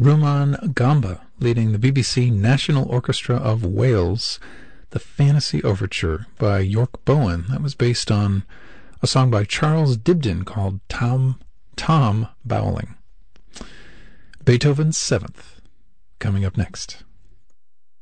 Rumaan Gamba leading the BBC National Orchestra of Wales, the Fantasy Overture by York Bowen. That was based on a song by Charles Dibdin called Tom Bowling. Beethoven's Seventh, coming up next.